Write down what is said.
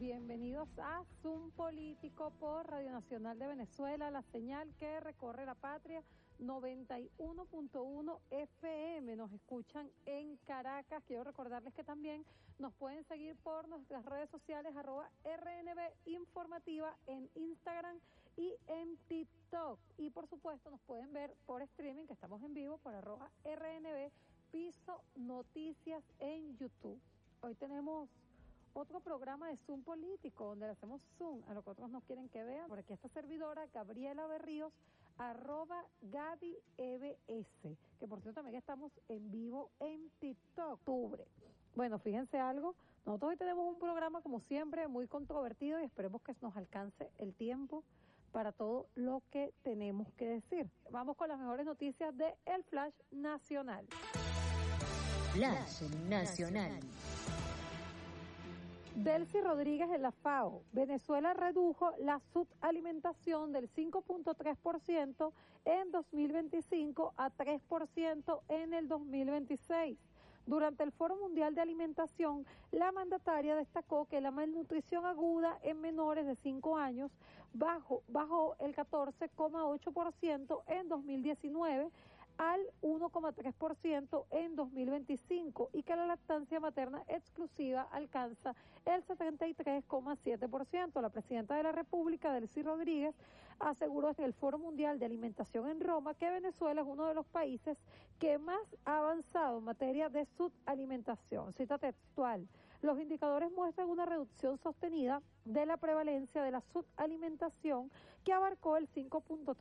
Bienvenidos a Zoom Político por Radio Nacional de Venezuela, la señal que recorre la patria, 91.1 FM. Nos escuchan en Caracas. Quiero recordarles que también nos pueden seguir por nuestras redes sociales, @RNB Informativa en Instagram y en TikTok. Y por supuesto nos pueden ver por streaming, que estamos en vivo, por @RNB Piso Noticias en YouTube. Hoy tenemos otro programa de Zoom Político, donde le hacemos Zoom a lo que otros no quieren que vean. Por aquí esta servidora, Gabriela Berríos, @GabyEBS, que por cierto también estamos en vivo en TikTok. Octubre. Bueno, fíjense algo, nosotros hoy tenemos un programa como siempre muy controvertido y esperemos que nos alcance el tiempo para todo lo que tenemos que decir. Vamos con las mejores noticias de El Flash Nacional. Flash Nacional. Delcy Rodríguez en la FAO. Venezuela redujo la subalimentación del 5.3% en 2025 a 3% en el 2026. Durante el Foro Mundial de Alimentación, la mandataria destacó que la malnutrición aguda en menores de 5 años bajó el 14,8% en 2019 al 1,3% en 2025 y que la lactancia materna exclusiva alcanza el 73,7%. La presidenta de la República, Delcy Rodríguez, aseguró en el Foro Mundial de Alimentación en Roma que Venezuela es uno de los países que más ha avanzado en materia de subalimentación. Cita textual: los indicadores muestran una reducción sostenida de la prevalencia de la subalimentación que abarcó el 5.3%